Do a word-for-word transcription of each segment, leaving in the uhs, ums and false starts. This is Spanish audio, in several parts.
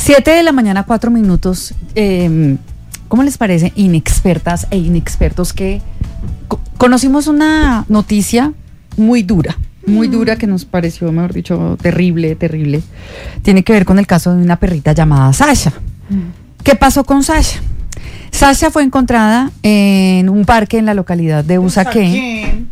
Siete de la mañana, cuatro minutos. Eh, ¿Cómo les parece, inexpertas e inexpertos, que co- conocimos una noticia muy dura, muy mm. dura, que nos pareció, mejor dicho, terrible, terrible? Tiene que ver con el caso de una perrita llamada Sasha. Mm. ¿Qué pasó con Sasha? Sasha fue encontrada en un parque en la localidad de Usaquén.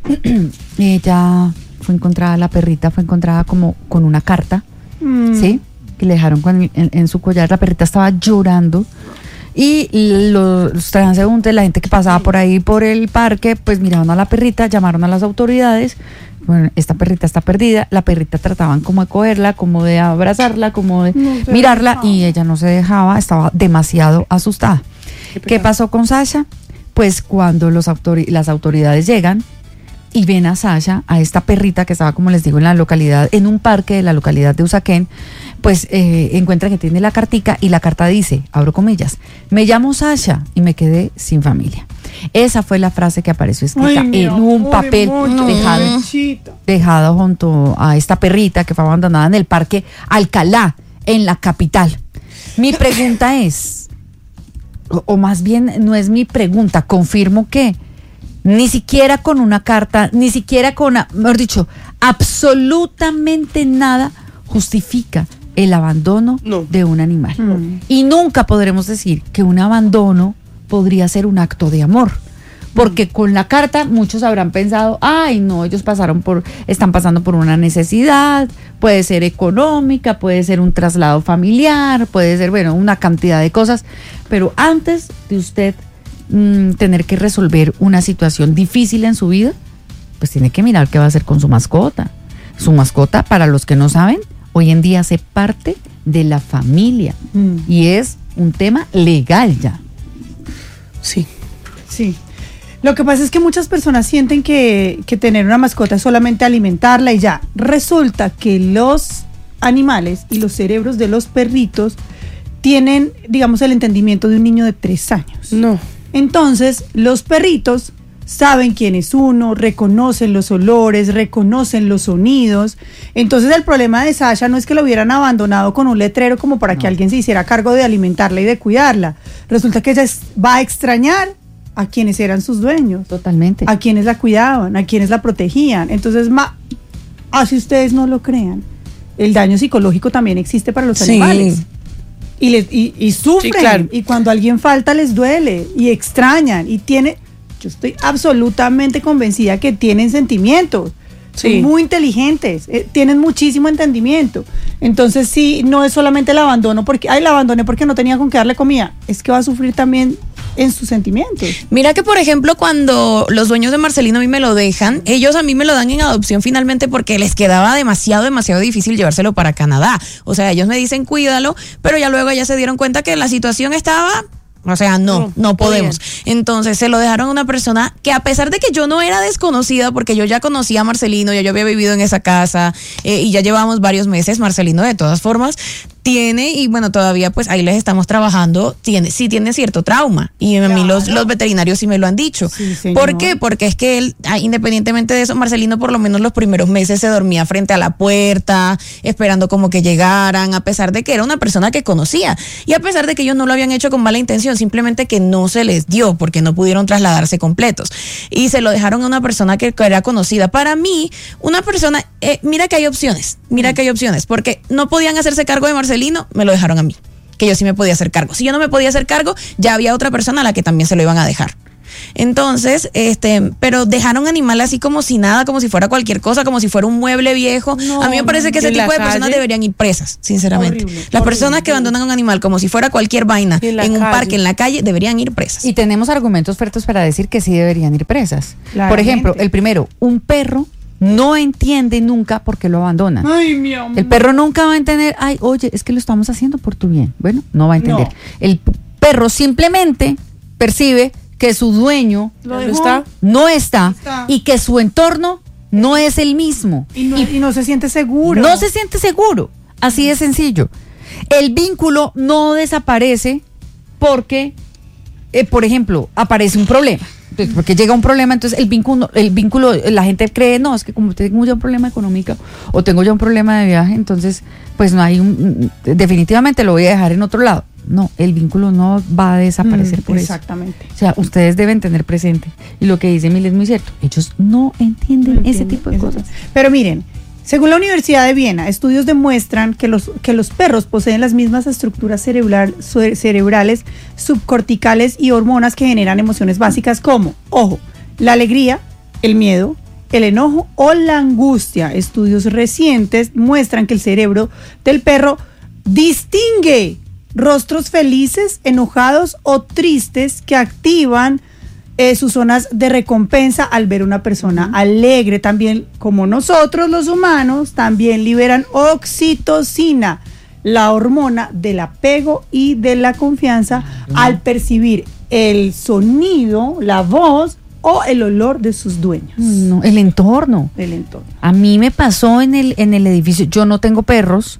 Ella fue encontrada, la perrita fue encontrada como con una carta, mm. ¿sí? Que le dejaron con, en, en su collar. La perrita estaba llorando. Y los transeúntes, la gente que pasaba por ahí por el parque, pues miraban a la perrita, llamaron a las autoridades. Bueno, esta perrita está perdida. La perrita trataban como de cogerla, como de abrazarla, como de no mirarla, dejaba. Y ella no se dejaba, estaba demasiado asustada. ¿Qué, ¿Qué pasó con Sasha? Pues cuando los autori- las autoridades llegan y ven a Sasha, a esta perrita que estaba, como les digo, en la localidad, en un parque de la localidad de Usaquén, pues eh, encuentran que tiene la cartica, y la carta dice, abro comillas, me llamo Sasha y me quedé sin familia. Esa fue la frase que apareció escrita Ay, en un papel dejado, dejado junto a esta perrita que fue abandonada en el parque Alcalá, en la capital. Mi pregunta es, o, o más bien no es mi pregunta, confirmo que ni siquiera con una carta, ni siquiera con, mejor dicho, absolutamente nada justifica el abandono no. de un animal. Mm. Y nunca podremos decir que un abandono podría ser un acto de amor. Porque mm. con la carta muchos habrán pensado, ay no, ellos pasaron por, están pasando por una necesidad, puede ser económica, puede ser un traslado familiar, puede ser, bueno, una cantidad de cosas. Pero antes de usted mm, tener que resolver una situación difícil en su vida, pues tiene que mirar qué va a hacer con su mascota. Su mascota, para los que no saben, hoy en día hace parte de la familia mm. y es un tema legal ya. Sí, sí. Lo que pasa es que muchas personas sienten que, que tener una mascota es solamente alimentarla y ya. Resulta que los animales y los cerebros de los perritos tienen, digamos, el entendimiento de un niño de tres años. No. Entonces, los perritos saben quién es uno, reconocen los olores, reconocen los sonidos. Entonces el problema de Sasha no es que lo hubieran abandonado con un letrero como para no. que alguien se hiciera cargo de alimentarla y de cuidarla. Resulta que ella va a extrañar a quienes eran sus dueños. Totalmente. A quienes la cuidaban, a quienes la protegían. Entonces, ma, así ustedes no lo crean, el daño psicológico también existe para los sí. animales. Y, les, y, y sufren. Sí, claro. Y cuando alguien falta les duele y extrañan y tiene... Yo estoy absolutamente convencida que tienen sentimientos, sí. son muy inteligentes, eh, tienen muchísimo entendimiento. Entonces sí, no es solamente el abandono, porque, ay, la abandoné porque no tenía con qué darle comida, es que va a sufrir también en sus sentimientos. Mira que, por ejemplo, cuando los dueños de Marcelino a mí me lo dejan, ellos a mí me lo dan en adopción finalmente porque les quedaba demasiado, demasiado difícil llevárselo para Canadá. O sea, ellos me dicen cuídalo, pero ya luego ya se dieron cuenta que la situación estaba... O sea, no, no, no podemos. Entonces se lo dejaron a una persona que, a pesar de que yo no era desconocida, porque yo ya conocía a Marcelino, ya yo había vivido en esa casa eh, y ya llevamos varios meses, Marcelino de todas formas tiene, y bueno, todavía pues ahí les estamos trabajando, tiene, sí tiene cierto trauma, y a mí los, los veterinarios sí me lo han dicho. Sí, ¿por qué? Porque es que él, independientemente de eso, Marcelino por lo menos los primeros meses se dormía frente a la puerta, esperando como que llegaran, a pesar de que era una persona que conocía, y a pesar de que ellos no lo habían hecho con mala intención, simplemente que no se les dio, porque no pudieron trasladarse completos, y se lo dejaron a una persona que, que era conocida. Para mí, una persona, eh, mira que hay opciones, mira que hay opciones, porque no podían hacerse cargo de Marcelino, me lo dejaron a mí, que yo sí me podía hacer cargo. Si yo no me podía hacer cargo, ya había otra persona a la que también se lo iban a dejar. Entonces, este, pero dejaron animal así como si nada, como si fuera cualquier cosa, como si fuera un mueble viejo. No, a mí me parece que ese tipo de calle, personas deberían ir presas, sinceramente. Horrible, Las horrible, personas que abandonan un animal como si fuera cualquier vaina en, en un parque, en la calle, deberían ir presas. Y tenemos argumentos fuertes para decir que sí deberían ir presas. Claramente. Por ejemplo, el primero, un perro no entiende nunca por qué lo abandonan. Ay, mi amor. El perro nunca va a entender, ay, oye, es que lo estamos haciendo por tu bien. Bueno, no va a entender. No. El perro simplemente percibe que su dueño no está, no está, está y que su entorno no es el mismo. Y no, y, y no se siente seguro. No se siente seguro. Así de sencillo. El vínculo no desaparece porque, eh, por ejemplo, aparece un problema. Pues porque llega un problema, entonces el vínculo, el vínculo, la gente cree, no, es que como tengo ya un problema económico o tengo ya un problema de viaje, entonces pues no hay un, definitivamente lo voy a dejar en otro lado. No, el vínculo no va a desaparecer mm, por exactamente. eso. O sea, ustedes deben tener presente, y lo que dice Mil es muy cierto, ellos no entienden, no entienden ese tipo de cosas. Es. Pero miren, según la Universidad de Viena, estudios demuestran que los, que los perros poseen las mismas estructuras cerebral, cerebrales, subcorticales y hormonas que generan emociones básicas como, ojo, la alegría, el miedo, el enojo o la angustia. Estudios recientes muestran que el cerebro del perro distingue rostros felices, enojados o tristes que activan Eh, sus zonas de recompensa al ver una persona uh-huh. alegre. También, como nosotros los humanos, también liberan oxitocina, la hormona del apego y de la confianza, uh-huh. al percibir el sonido, la voz o el olor de sus dueños. No, el entorno. El entorno. A mí me pasó en el, en el edificio, yo no tengo perros.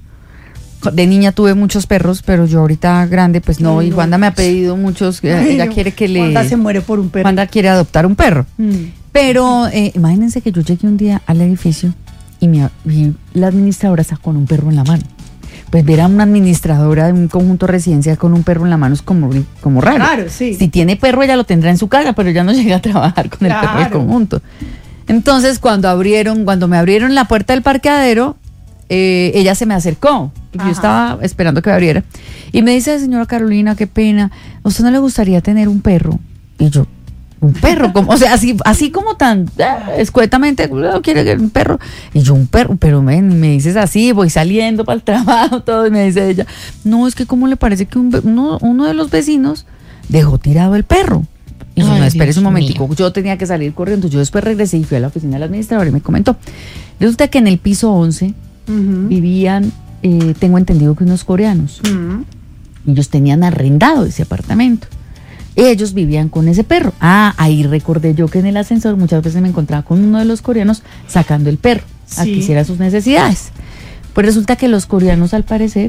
De niña tuve muchos perros, pero yo ahorita grande, pues no, Ay, y Wanda no, me ha pedido muchos, Ay, ella quiere que le... Wanda se muere por un perro. Wanda quiere adoptar un perro. Mm. Pero eh, imagínense que yo llegué un día al edificio y mi, mi, la administradora está con un perro en la mano. Pues ver a una administradora de un conjunto residencial con un perro en la mano es como, como raro. Claro, sí. Si tiene perro, ella lo tendrá en su casa, pero ella no llega a trabajar con claro. el perro del conjunto. Entonces, cuando abrieron, cuando me abrieron la puerta del parqueadero, Eh, ella se me acercó, yo estaba esperando que me abriera, y me dice, señora Carolina, qué pena, ¿a usted no le gustaría tener un perro? Y yo, ¿un perro? Como, o sea, así, así como tan eh, escuetamente, ¿no quiere un perro? Y yo, un perro, pero ven, me dices así, voy saliendo para el trabajo, todo, y me dice ella, no, es que ¿cómo le parece que un, uno, uno de los vecinos dejó tirado el perro? Y yo, Ay, no, espérese un momentico, mío. Yo tenía que salir corriendo, yo después regresé y fui a la oficina del administrador y me comentó, resulta que en el piso once Uh-huh. vivían, eh, tengo entendido que unos coreanos. Uh-huh. Ellos tenían arrendado ese apartamento. Ellos vivían con ese perro. Ah, ahí recordé yo que en el ascensor muchas veces me encontraba con uno de los coreanos sacando el perro sí. a que hiciera sus necesidades. Pues resulta que los coreanos, al parecer,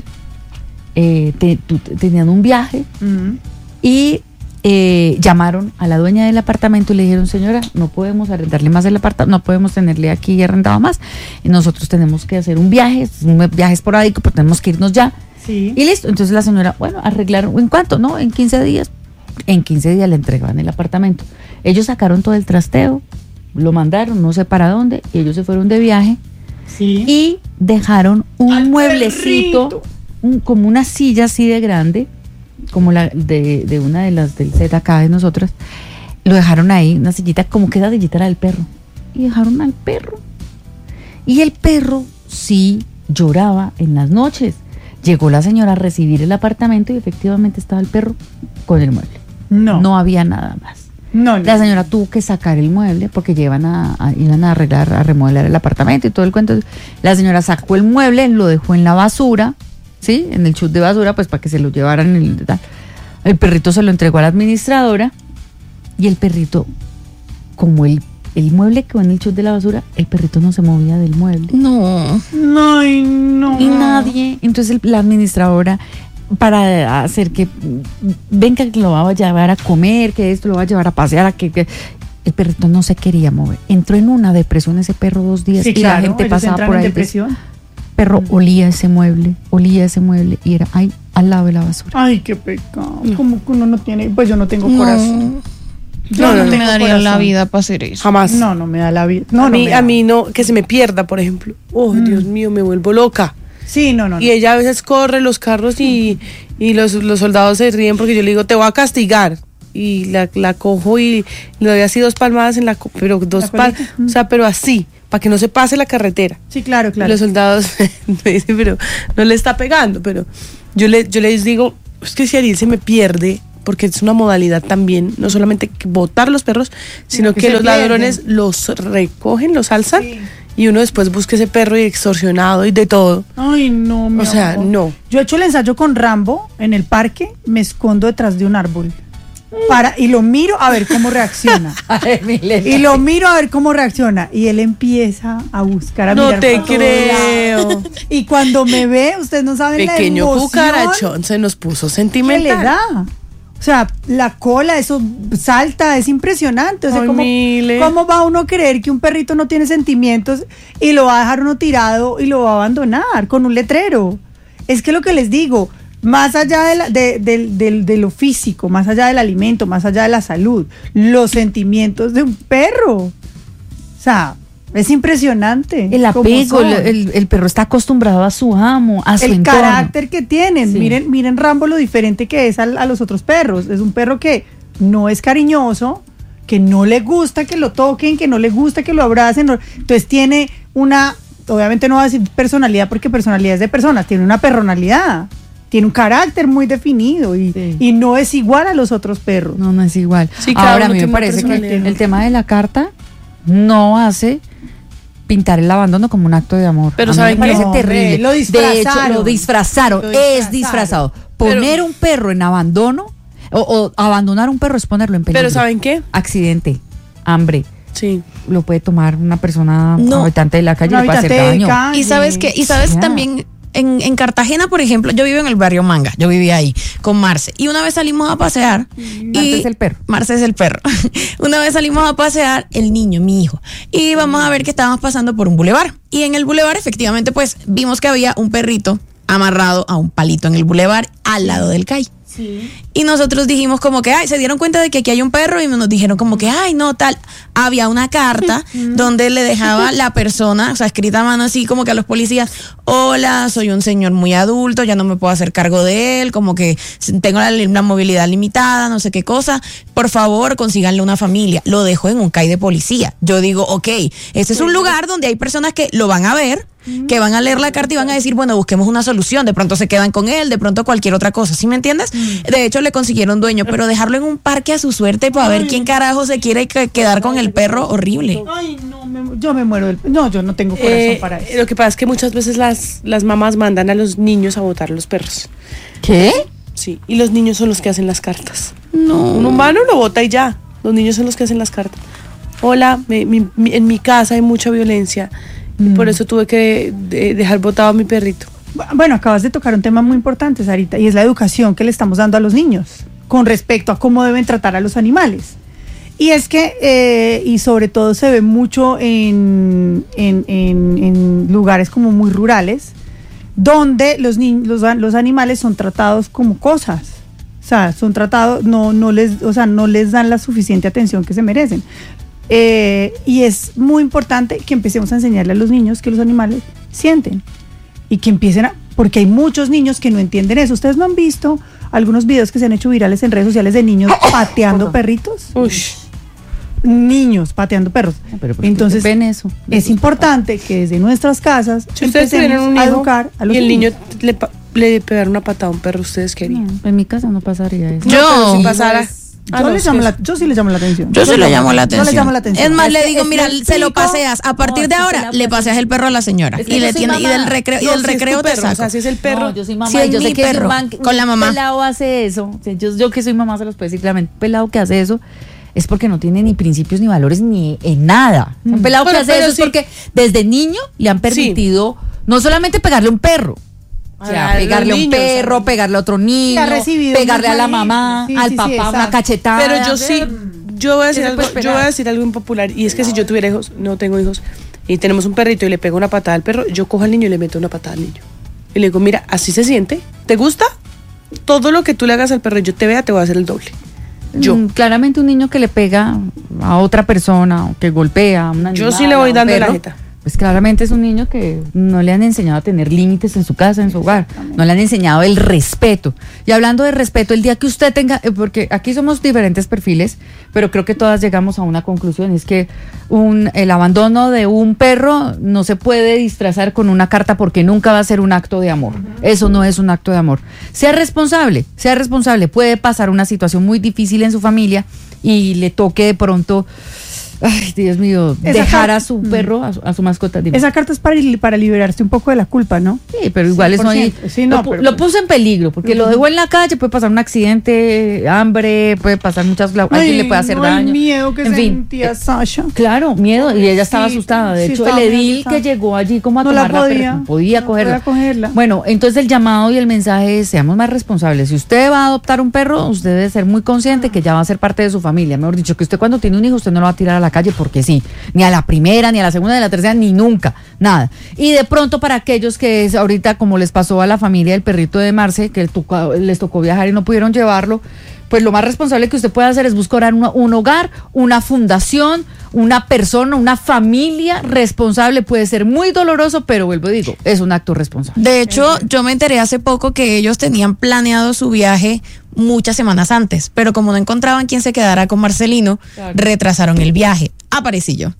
eh, te, tu, tenían un viaje uh-huh. y eh, llamaron a la dueña del apartamento y le dijeron, señora, no podemos arrendarle más el apartamento, no podemos tenerle aquí arrendado más, y nosotros tenemos que hacer un viaje, un viaje esporádico, pero tenemos que irnos ya. Sí. Y listo, entonces la señora, bueno, arreglaron, ¿en cuánto? No, en quince días. En quince días le entregaban el apartamento. Ellos sacaron todo el trasteo, lo mandaron, no sé para dónde, y ellos se fueron de viaje sí. y dejaron un Al mueblecito, un, como una silla así de grande, como la de, de una de las del Z K de nosotras, lo dejaron ahí, una sillita, como que esa sillita era del perro, y dejaron al perro, y el perro sí lloraba en las noches. Llegó la señora a recibir el apartamento y efectivamente estaba el perro con el mueble, no, no había nada más. No, no. La señora tuvo que sacar el mueble porque llevan a, a, iban a arreglar, a remodelar el apartamento y todo el cuento. La señora sacó el mueble, lo dejó en la basura, ¿sí? En el chute de basura, pues para que se lo llevaran. El, el perrito se lo entregó a la administradora y el perrito, como el, el mueble quedó en el chute de la basura, el perrito no se movía del mueble. No. No, no. Y nadie, entonces el, la administradora, para hacer que venga, que lo va a llevar a comer, que esto lo va a llevar a pasear, a que, que el perrito no se quería mover. Entró en una depresión ese perro dos días sí, y claro, la gente pasaba por ahí. Depresión. Perro olía ese mueble, olía ese mueble y era ahí al lado de la basura. Ay, qué pecado. No. Como que uno no tiene, pues yo no tengo no. corazón. Yo no, no, no me daría corazón. La vida para hacer eso. Jamás. No, no me da la vida. No, a mí, no a mí no, que se me pierda, por ejemplo. Oh, mm. Dios mío, me vuelvo loca. Sí, no, no. Y no. ella a veces corre los carros y, y los, los soldados se ríen porque yo le digo, te voy a castigar. Y la, la cojo y le doy así dos palmadas en la, pero dos palmadas, o sea, pero así, para que no se pase la carretera. Sí, claro, claro. Y los soldados me dicen, pero no le está pegando, pero yo, le, yo les digo, es que si Ariel se me pierde, porque es una modalidad también, no solamente botar los perros, sino que, que los pierden. Ladrones los recogen, los alzan, sí. Y uno después busca ese perro y extorsionado y de todo. Ay, no, mi O sea, amor. no. Yo he hecho el ensayo con Rambo en el parque, me escondo detrás de un árbol. Para, y lo miro a ver cómo reacciona. Y lo miro a ver cómo reacciona. Y él empieza a buscar a no mirar. No te creo. Y cuando me ve, ustedes no saben Pequeño la emoción. Pequeño cucarachón se nos puso sentimental. ¿Qué le da? O sea, la cola, eso salta, es impresionante. O sea, ¿cómo, ¿cómo va uno a creer que un perrito no tiene sentimientos y lo va a dejar uno tirado y lo va a abandonar con un letrero? Es que lo que les digo, más allá de, la, de, de, de, de lo físico, más allá del alimento, más allá de la salud, los sentimientos de un perro. O sea, es impresionante. El apego, el, el, el perro está acostumbrado a su amo, a su el entorno. carácter que tienen. Sí. Miren, miren Rambo lo diferente que es a, a los otros perros. Es un perro que no es cariñoso, que no le gusta que lo toquen, que no le gusta que lo abracen. No, entonces tiene una, obviamente no va a decir personalidad porque personalidad es de personas, tiene una personalidad. Tiene un carácter muy definido y, sí. y no es igual a los otros perros. No, no es igual. Sí, ahora a mí me parece que el tema de la carta no hace pintar el abandono como un acto de amor. Pero a mí ¿saben me parece qué? terrible. Lo disfrazaron. De hecho, lo disfrazaron. Lo disfrazaron. Es disfrazado. Poner pero, un perro en abandono o, o abandonar un perro es ponerlo en peligro. Pero ¿saben qué? Accidente, hambre. Sí. Lo puede tomar una persona no. habitante de la calle y le puede hacer daño. Y sabes qué, y sabes yeah. también En, en Cartagena, por ejemplo, yo vivo en el barrio Manga, yo vivía ahí con Marce, y una vez salimos a pasear. Marce y es el perro. Marce es el perro. Una vez salimos a pasear, el niño, mi hijo, y vamos a ver que estábamos pasando por un bulevar, y en el bulevar efectivamente pues vimos que había un perrito amarrado a un palito en el bulevar al lado del calle. Sí. Y nosotros dijimos como que, ay, se dieron cuenta de que aquí hay un perro y nos dijeron como que, ay, no, tal. Había una carta donde le dejaba la persona, o sea, escrita a mano así como que a los policías, hola, soy un señor muy adulto, ya no me puedo hacer cargo de él, como que tengo la, la movilidad limitada, no sé qué cosa, por favor, consíganle una familia. Lo dejó en un C A I de policía. Yo digo, ok, este es un lugar donde hay personas que lo van a ver, que van a leer la carta y van a decir, bueno, busquemos una solución, de pronto se quedan con él, de pronto cualquier otra cosa, ¿sí me entiendes? Mm. De hecho, le consiguieron dueño, pero dejarlo en un parque a su suerte para Ay. ver quién carajo se quiere quedar con el perro, horrible. Ay, no, me, yo me muero del... No, yo no tengo corazón eh, para eso. Lo que pasa es que muchas veces las, las mamás mandan a los niños a botar los perros. ¿Qué? Sí, y los niños son los que hacen las cartas. No. Un humano lo bota y ya, los niños son los que hacen las cartas. Hola, me, mi, mi, en mi casa hay mucha violencia. Y por eso tuve que de, dejar botado a mi perrito. Bueno, acabas de tocar un tema muy importante, Sarita, y es la educación que le estamos dando a los niños con respecto a cómo deben tratar a los animales. Y es que, eh, y sobre todo se ve mucho en, en, en, en lugares como muy rurales, donde los, ni- los, los animales son tratados como cosas. O sea, son tratados, no, no les, o sea, no les dan la suficiente atención que se merecen. Eh, y es muy importante que empecemos a enseñarle a los niños que los animales sienten y que empiecen a, porque hay muchos niños que no entienden eso. ¿Ustedes no han visto algunos videos que se han hecho virales en redes sociales de niños pateando perritos? Ush. Niños pateando perros. Pero entonces ven eso. es importante que desde nuestras casas Si ustedes tuvieran un a hijo educar a los y el niños. niño le, pa- le pegar una patada a un perro, ¿ustedes qué harían? No, en mi casa no pasaría eso. Yo- No, pero si Sí, pasara... Ah, Yo, no, le es llamo que- la, yo sí le llamo la atención. Yo sí le llamo la Yo atención. le llamo la atención. Es más, Es le que- digo, es mira, que se lo explico- paseas. A partir No, de es que ahora, se la le paseas. paseas el perro a la señora. Es que y yo le soy tiene, y mamá. del recreo, y No, del si es tu recreo te perro, saco. o sea, si es el perro... No, yo soy mamá Si y es yo sé mi que si perro, un man- con la un mamá. pelado hace eso, o sea, yo, yo que soy mamá se los puedo decir claramente, un pelado que hace eso es porque no tiene ni principios ni valores ni en nada. Un pelado Pero- que hace pero eso sí. es porque desde niño le han permitido no solamente pegarle a un perro, o sea, A los pegarle a un niños, perro, ¿sabes? pegarle a otro niño, ha recibido pegarle a la mucho mamá, ahí. Sí, al sí, papá, sí, una exacto. cachetada. Pero yo sí, yo voy a decir ¿Qué se algo, puede esperar? yo voy a decir algo impopular, y es que si yo tuviera hijos, no tengo hijos, y tenemos un perrito y le pego una patada al perro, yo cojo al niño y le meto una patada al niño. Y le digo, mira, así se siente, ¿te gusta? Todo lo que tú le hagas al perro y yo te vea, te voy a hacer el doble. Yo. Mm, claramente un niño que le pega a otra persona o que golpea a una Yo sí le voy dando la jeta. Pues claramente es un niño que no le han enseñado a tener límites en su casa, en su hogar. No le han enseñado el respeto. Y hablando de respeto, el día que usted tenga, eh, porque aquí somos diferentes perfiles, pero creo que todas llegamos a una conclusión, es que un, el abandono de un perro no se puede disfrazar con una carta porque nunca va a ser un acto de amor. Eso no es un acto de amor. Sea responsable, sea responsable. Puede pasar una situación muy difícil en su familia y le toque de pronto Ay, Dios mío, Esa dejar car- a su perro, a su, a su mascota. Dime. Esa carta es para, para liberarse un poco de la culpa, ¿no? Sí, pero igual eso ahí Sí, no, lo, pu- pero- lo puso en peligro, porque lo dejó en la calle, puede pasar un accidente, hambre, puede pasar muchas, la- alguien le puede hacer no, daño. El miedo que en fin, sentía Sasha. claro, miedo, y ella estaba Sí, asustada. De sí, hecho, estaba el muy edil asustada. que llegó allí como a No la tomarla, pero podía, no podía no cogerla. podía cogerla. Bueno, entonces el llamado y el mensaje es, seamos más responsables. Si usted va a adoptar un perro, usted debe ser muy consciente que ya va a ser parte de su familia. Mejor dicho, que usted cuando tiene un hijo, usted no lo va a tirar a la calle porque sí. Ni a la primera, ni a la segunda, ni a la tercera, ni nunca. Nada. Y de pronto para aquellos que es ahorita, como les pasó a la familia del perrito de Marce, que tocó- les tocó viajar y no pudieron llevarlo, pues lo más responsable que usted puede hacer es buscar un, un hogar, una fundación, una persona, una familia responsable. Puede ser muy doloroso, pero vuelvo y digo, es un acto responsable. De hecho, yo me enteré hace poco que ellos tenían planeado su viaje muchas semanas antes, pero como no encontraban quién se quedara con Marcelino, Claro. retrasaron el viaje. Aparecí yo.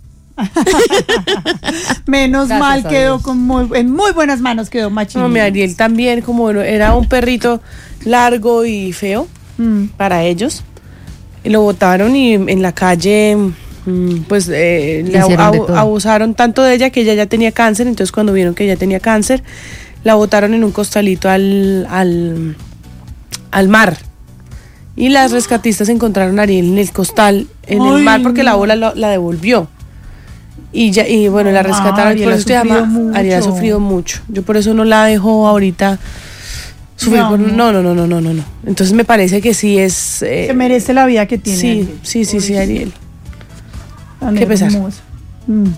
Menos Gracias mal a quedó Dios. con muy, en muy buenas manos quedó Machín. No, mi Ariel también, como era un perrito largo y feo Mm. para ellos, y lo botaron y en la calle, mm, pues eh, le Hicieron de abu- todo. abusaron tanto de ella que ella ya tenía cáncer. Entonces cuando vieron que ella tenía cáncer, la botaron en un costalito al, al, al mar. Y las rescatistas encontraron a Ariel en el costal, en el Ay, mar, porque la no. bola la, la devolvió. Y ya, y bueno, la Ah, rescataron. Ariel Por ha eso se llama, sufrido mucho. Ariel ha sufrido mucho. Yo por eso no la dejo ahorita sufrir. No, por- no. No, no, no, no, no, no, no. Entonces me parece que sí es. eh, Se merece la vida que tiene. sí, Ariel. sí, sí, sí, Ariel. Tan Qué pesar. hermoso. Mm.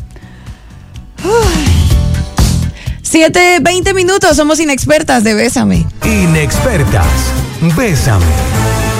Siete, veinte minutos, somos inexpertas de Bésame. Inexpertas. Bésame.